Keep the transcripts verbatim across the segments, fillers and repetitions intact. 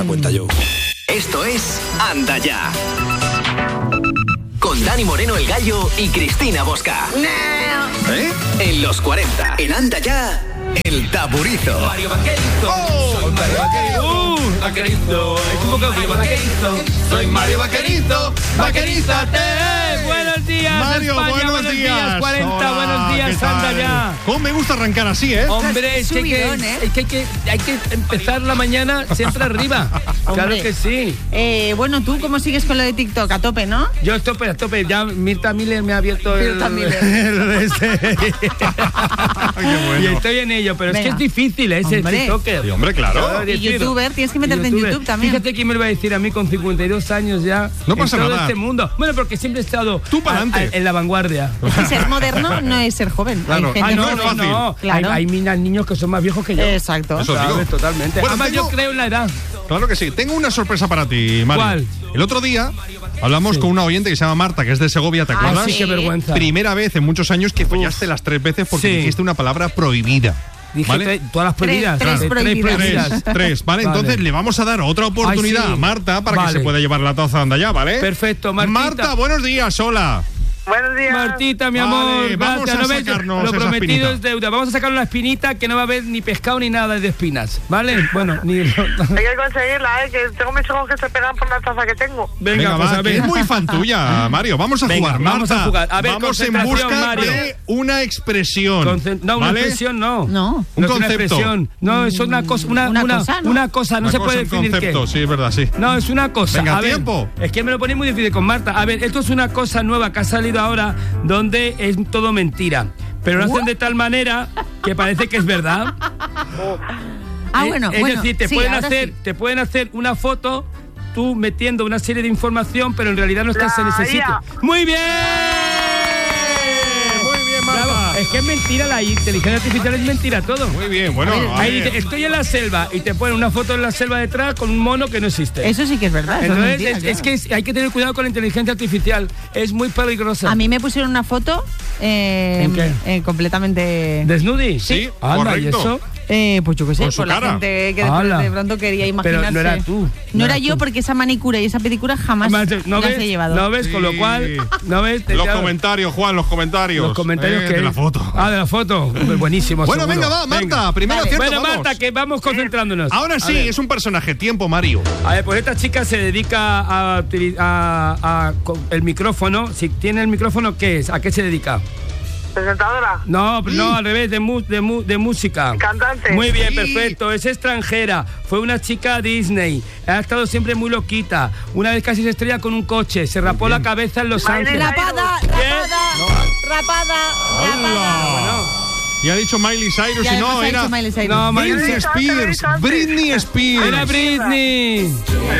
esta cuenta yo. Esto es Anda Ya. Con Dani Moreno el Gallo y Cristina Bosca. ¿Eh? En los cuarenta. En Anda Ya, el Taburizo. Mario Vaquerito. ¡Oh! Soy Mario Vaquerito. Uh, Vaquerito. Es un poco Mario Vaquerito. Soy Mario Vaquerito. Vaquerízate. Buenos días, Mario, España, buenos, buenos días. días, cuarenta, Hola, buenos días, ¿qué tal? Anda Ya. ¿Cómo me gusta arrancar así, eh? Hombre, es que, hay que, Subidón, ¿eh? es que hay que hay que empezar la mañana siempre arriba. Claro Hombre. que sí. Eh, bueno, ¿tú cómo sigues con lo de TikTok? A tope, ¿no? Yo estoy a tope, ya Mirta Miller me ha abierto el... Mirta Miller. el este. Qué bueno. Y estoy en ello, pero es Venga. que es difícil, ¿eh? Ser Hombre. TikToker. Sí, hombre, claro. Y decir, youtuber, tienes que meterte en youtuber. YouTube también. Fíjate quién me lo va a decir a mí con cincuenta y dos años ya. No pasa en todo nada. este mundo. Bueno, porque siempre he estado Tú a- pa'lante. a- en la vanguardia. Y ser moderno no es ser joven. Claro. Hay Ah, gente no, es no, fácil. no. Claro. Hay, hay minas, niños que son más viejos que yo. Exacto. Eso Claro, digo. totalmente. Bueno, Además, tengo- yo creo en la edad. Claro que sí. Tengo una sorpresa para ti, Mario. ¿Cuál? El otro día hablamos con una oyente que se llama Marta, que es de Segovia, ¿te Ah, acuerdas? Sí, sí. qué vergüenza. Primera vez en muchos años que fallaste las tres veces porque Sí. dijiste una palabra prohibida. Dije ¿Vale? tre- todas las prohibidas. Tres- tres Claro. prohibidas. Tres, tres, ¿vale? Vale. Entonces le vamos a dar otra oportunidad Ay, sí. a Marta para que Vale. se pueda llevar la taza Anda Ya, ¿vale? Perfecto, Martita. Marta, buenos días, hola. Buenos días. Martita, mi Vale, amor, vamos gracias. a ¿No ves? sacarnos Lo esa prometido espinita. es deuda. Vamos a sacar una espinita que no va a haber ni pescado ni nada de espinas, ¿vale? Bueno, ni... Hay que conseguirla, ¿eh? Que tengo mis ojos que se pegan por la taza que tengo. Venga, Venga, pues va, a que ver. es muy fan tuya, Mario. Vamos a Venga, jugar, vamos Marta. a jugar. A ver, vamos en concentración, busca Mario. de una expresión. Concent- no, una ¿vale? expresión no. No. Un No es una concepto. expresión. No, es una cosa, una, Una una, cosa, ¿no? una cosa, no Una se cosa, puede un definir concepto, qué. sí, es verdad, sí. No, es una cosa. Venga, a ver, tiempo. es que me lo ponéis muy difícil con Marta. A ver, esto es una cosa nueva que ha salido ahora donde es todo mentira. Pero lo hacen de tal manera que parece que es verdad. Ah, Eh, bueno, es bueno. decir, te sí, pueden ahora hacer, sí. te pueden hacer una foto tú metiendo una serie de información, pero en realidad no estás La en ese sitio. I A. Muy bien. Muy bien, Marta. Bravo. Es que es mentira, la inteligencia artificial es mentira todo. Muy bien, bueno. a Ahí ver. dice, estoy en la selva y te ponen una foto en la selva detrás con un mono que no existe. Eso sí que es verdad. eso es Entonces, mentira, es, claro. es que es- hay que tener cuidado con la inteligencia artificial. Es muy peligrosa. A mí me pusieron una foto eh, ¿En qué? eh, completamente... ¿Desnudi? Sí, Anda, ¿y correcto. eso? Eh, pues yo qué sé, Con su por la cara. gente que de, Hala. de pronto quería imaginarse. Pero no era tú. No era eras yo tú. porque esa manicura y esa pedicura jamás ¿No las ves? he llevado. ¿No ves? Con lo Sí. cual, ¿no ves? Te- Los ya- comentarios, Juan, los comentarios. Los comentarios Eh, que de la foto. Ah, de la foto. Buenísimo. Bueno, seguro. venga, va, Marta, Venga. primero Vale. acierto, Bueno, vamos. Marta, que vamos concentrándonos. Ahora A sí, ver. es un personaje. Tiempo, Mario. A ver, pues esta chica se dedica a, utili- a, a- con el micrófono. Si tiene el micrófono, ¿qué es? ¿A qué se dedica? Presentadora. No, pero no, al revés, de, mu- de, mu- de música. Cantante. Muy bien, Sí. perfecto. Es extranjera. Fue una chica Disney. Ha estado siempre muy loquita. Una vez casi se estrella con un coche. Se rapó la cabeza en Los Miley Ángeles. Rapada, Bien. rapada, rapada, rapada. ¡Hala! Y ha dicho Miley Cyrus Y y no, además ha era dicho Miley Cyrus. No, Miley Britney Cyrus. Spears. Britney Spears. Era Britney.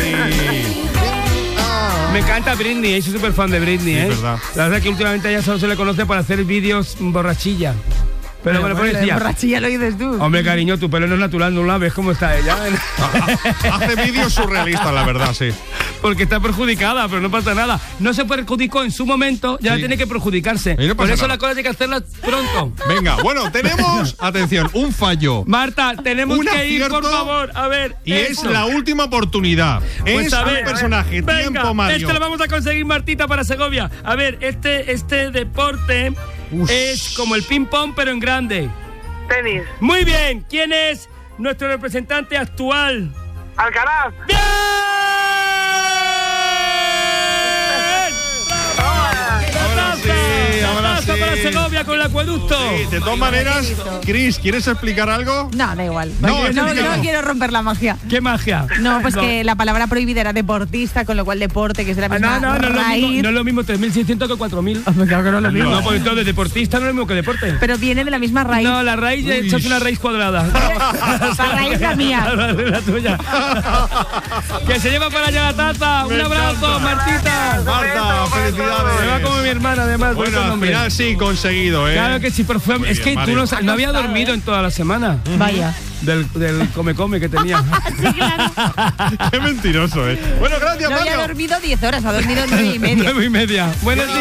Me encanta Britney, soy súper fan de Britney, Sí, ¿eh? es verdad. La verdad es que últimamente a ella solo se le conoce por hacer vídeos borrachilla. Pero bueno, pues de decía, borrachilla lo dices tú. hombre, cariño, tu pelo no es natural, no la ves cómo está ella. Hace vídeos surrealistas, la verdad, sí. Porque está perjudicada, pero no pasa nada. No se perjudicó en su momento, ya Sí. tiene que perjudicarse. Y no Por pasa eso nada. la cosa hay que hacerla pronto. Venga, bueno, tenemos, atención, un fallo. Marta, tenemos Un que ir, por acierto favor. A ver. Y eso. es la última oportunidad. Pues es a un ver, personaje. venga, Tiempo, Mario. este lo vamos a conseguir, Martita, para Segovia. A ver, este, este deporte Uf. es como el ping-pong, pero en grande. Tenis. Muy bien, ¿quién es nuestro representante actual? Alcaraz. ¡Bien! Ahora sí, ahora Taza sí. para Segovia con el acueducto. Sí, de todas maneras, Chris, ¿quieres explicar algo? No, da igual. No, no, no, explícalo. quiero romper la magia. ¿Qué magia? No, pues que la palabra prohibida era deportista, con lo cual deporte, que es de la Ah, misma no, no, no, es lo raíz. mismo, no es lo mismo tres mil seiscientos que cuatro mil. Claro que no es lo mismo. No, pues entonces deportista no es lo mismo que deporte. Pero viene de la misma raíz. No, la raíz Uy. es una raíz cuadrada. La raíz es la mía. La, la tuya. Que se lleva para allá la taza. Me Un abrazo, encanta. Martita. Marta, felicidades. Se va como mi hermana, además. Bueno, buen al nombre. final sí, conseguido, ¿eh? Claro que sí, pero fue, Muy es bien, que tú Mario. no, no había dormido en toda la semana. Vaya. Del, del come-come que tenía. Qué mentiroso, ¿eh? Bueno, gracias, No había Mario. dormido diez horas, ha dormido nueve y media. Nueve y media. Buenos días.